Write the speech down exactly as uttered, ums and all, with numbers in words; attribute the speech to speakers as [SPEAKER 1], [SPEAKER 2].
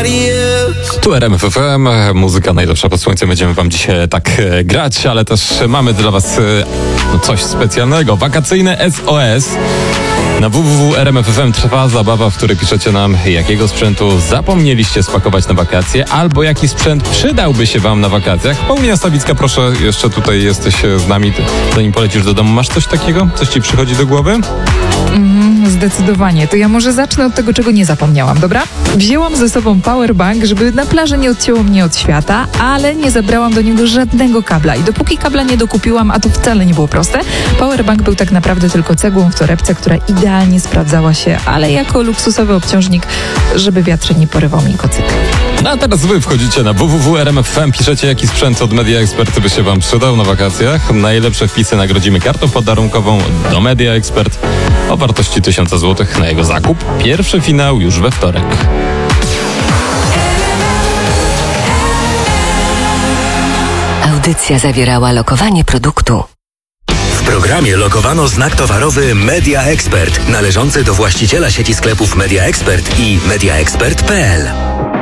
[SPEAKER 1] Tu R M F F M, muzyka najlepsza pod słońcem. Będziemy wam dzisiaj tak e, grać, ale też mamy dla was e, no coś specjalnego. Wakacyjne S O S. Na w w w kropka r m f f m trwa zabawa, w której piszecie nam, jakiego sprzętu zapomnieliście spakować na wakacje, albo jaki sprzęt przydałby się wam na wakacjach. Paulina Stawicka, proszę, jeszcze tutaj jesteś z nami, zanim polecisz do domu. Masz coś takiego? Coś ci przychodzi do głowy?
[SPEAKER 2] Mm, zdecydowanie. To ja może zacznę od tego, czego nie zapomniałam, dobra? Wzięłam ze sobą powerbank, żeby na plaży nie odcięło mnie od świata, ale nie zabrałam do niego żadnego kabla. I dopóki kabla nie dokupiłam, a to wcale nie było proste, powerbank był tak naprawdę tylko cegłą w torebce, która idealnie sprawdzała się, ale jako luksusowy obciążnik, żeby wiatr nie porywał mi kocyka.
[SPEAKER 1] No a teraz wy wchodzicie na w w w kropka r m f f m, piszecie, jaki sprzęt od Media Expert by się wam przydał na wakacjach. Najlepsze wpisy nagrodzimy kartą podarunkową do Media Expert o wartości tysiąc złotych na jego zakup. Pierwszy finał już we wtorek.
[SPEAKER 3] Audycja zawierała lokowanie produktu.
[SPEAKER 4] W programie lokowano znak towarowy Media Expert, należący do właściciela sieci sklepów Media Expert i mediaexpert kropka p l.